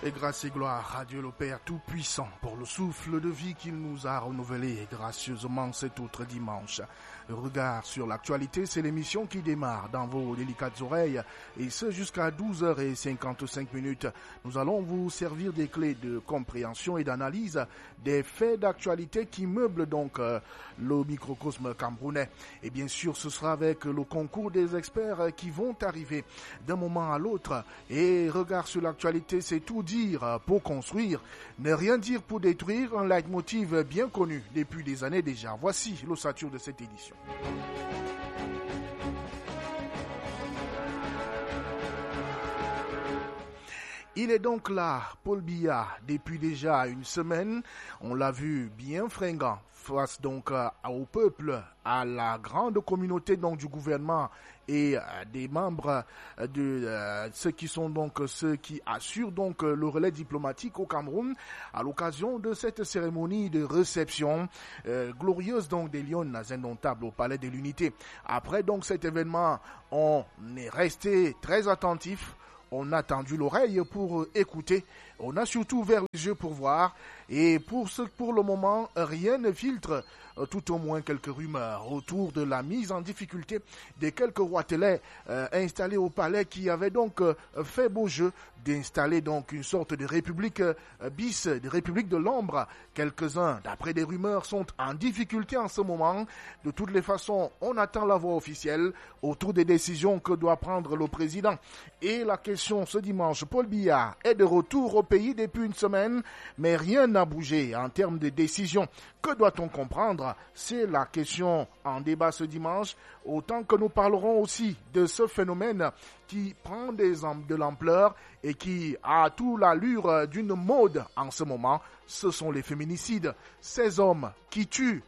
Et grâce et gloire à Dieu le Père Tout-Puissant pour le souffle de vie qu'il nous a renouvelé gracieusement cet autre dimanche. Regard sur l'actualité, c'est l'émission qui démarre dans vos délicates oreilles et ce jusqu'à 12h55. Nous allons vous servir des clés de compréhension et d'analyse des faits d'actualité qui meublent donc le microcosme camerounais. Et bien sûr, ce sera avec le concours des experts qui vont arriver d'un moment à l'autre. Et regard sur l'actualité, c'est tout dire pour construire, ne rien dire pour détruire, un leitmotiv bien connu depuis des années déjà. Voici l'ossature de cette édition. Il est donc là, Paul Biya, depuis déjà une semaine. On l'a vu bien fringant face donc au peuple, à la grande communauté donc du gouvernement et des membres de ceux qui assurent donc le relais diplomatique au Cameroun à l'occasion de cette cérémonie de réception glorieuse donc des Lions indomptables au Palais de l'Unité. Après donc cet événement, on est resté très attentif. On a tendu l'oreille pour écouter, on a surtout ouvert les yeux pour voir, et pour le moment, rien ne filtre, tout au moins quelques rumeurs autour de la mise en difficulté des quelques roitelets installés au palais qui avaient donc fait beau jeu d'installer donc une sorte de république bis, de république de l'ombre. Quelques-uns, d'après des rumeurs, sont en difficulté en ce moment. De toutes les façons, on attend la voix officielle autour des décisions que doit prendre le président. Et la question ce dimanche, Paul Biya est de retour au pays depuis une semaine, mais rien n'a bougé en termes de décision. Que doit-on comprendre? C'est la question en débat ce dimanche, autant que nous parlerons aussi de ce phénomène qui prend de l'ampleur et qui a tout l'allure d'une mode en ce moment. Ce sont les féminicides. Ces hommes qui tuent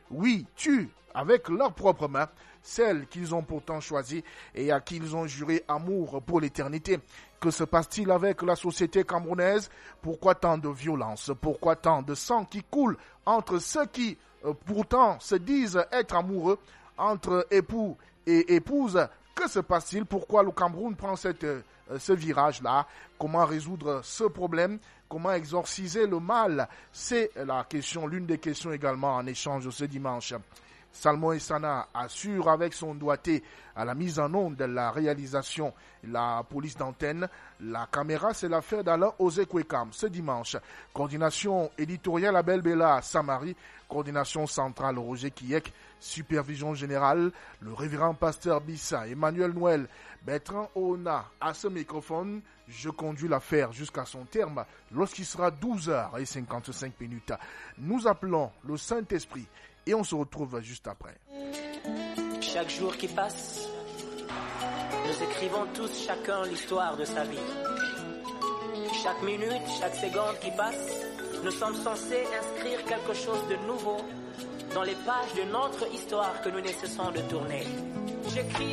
avec leurs propres mains, celles qu'ils ont pourtant choisies et à qui ils ont juré amour pour l'éternité. Que se passe-t-il avec la société camerounaise? Pourquoi tant de violence? Pourquoi tant de sang qui coule entre ceux qui pourtant se disent être amoureux, entre époux et épouses? Que se passe-t-il? Pourquoi le Cameroun prend ce virage-là? Comment résoudre ce problème? Comment exorciser le mal? C'est la question, l'une des questions également en échange ce dimanche. Salmon Essana assure avec son doigté à la mise en onde de la réalisation, la police d'antenne. La caméra, c'est l'affaire d'Alain Ozekwekam ce dimanche. Coordination éditoriale Abel Bella Samari, coordination centrale Roger Kiyek, supervision générale, le révérend pasteur Bissa, Emmanuel Noël, Bertrand Ona à ce microphone. Je conduis l'affaire jusqu'à son terme lorsqu'il sera 12h55. Nous appelons le Saint-Esprit et on se retrouve juste après. Chaque jour qui passe, nous écrivons tous chacun l'histoire de sa vie. Chaque minute, chaque seconde qui passe, nous sommes censés inscrire quelque chose de nouveau dans les pages de notre histoire que nous ne cessons de tourner. J'écris